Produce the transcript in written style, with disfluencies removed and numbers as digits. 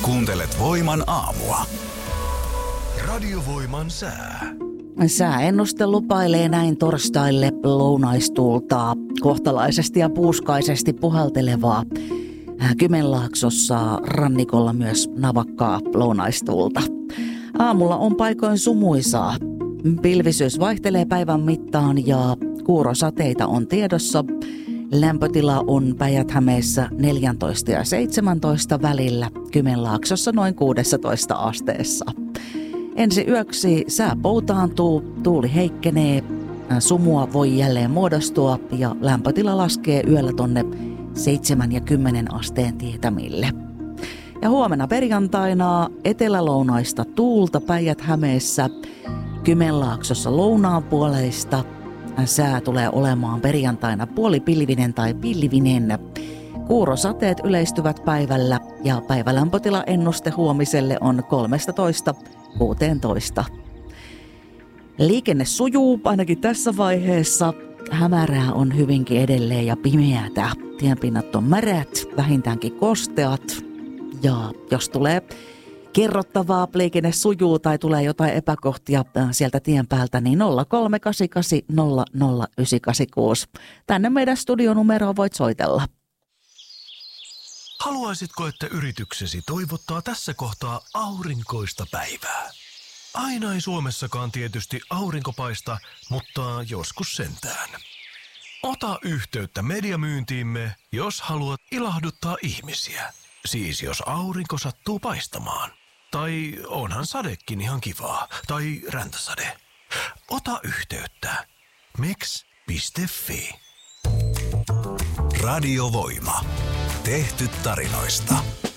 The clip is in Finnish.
Kuuntelet Voiman aamua. Radiovoiman sää. Sääennuste lupailee näin torstaille lounaistuultaa, kohtalaisesti ja puuskaisesti puhaltelevaa. Kymenlaaksossa rannikolla myös navakkaa lounaistuulta. Aamulla on paikoin sumuisaa. Pilvisyys vaihtelee päivän mittaan ja kuurosateita on tiedossa. Lämpötila on Päijät-Hämeessä 14 ja 17 välillä, Kymenlaaksossa noin 16 asteessa. Ensi yöksi sää poutaantuu, tuuli heikkenee, sumua voi jälleen muodostua ja lämpötila laskee yöllä tonne 7 ja 10 asteen tietämille. Ja huomenna perjantaina etelälounaista tuulta Päijät-Hämeessä, Kymenlaaksossa lounaanpuoleista. Sää tulee olemaan perjantaina puolipilvinen tai pilvinen. Kuurosateet yleistyvät päivällä ja päivälämpötilaennuste huomiselle on 13–16. Liikenne sujuu ainakin tässä vaiheessa. Hämärää on hyvinkin edelleen ja pimeätä. Tienpinnat on märät, vähintäänkin kosteat. Ja jos tulee kerrottavaa, liikenne sujuu tai tulee jotain epäkohtia sieltä tien päältä, niin 0388 00986. Tänne meidän studionumeroon voit soitella. Haluaisitko, että yrityksesi toivottaa tässä kohtaa aurinkoista päivää? Aina ei Suomessakaan tietysti aurinko paista, mutta joskus sentään. Ota yhteyttä mediamyyntiimme, jos haluat ilahduttaa ihmisiä. Siis jos aurinko sattuu paistamaan. Tai onhan sadekin ihan kivaa. Tai räntäsade. Ota yhteyttä. Meks.fi. Radiovoima. Tehty tarinoista.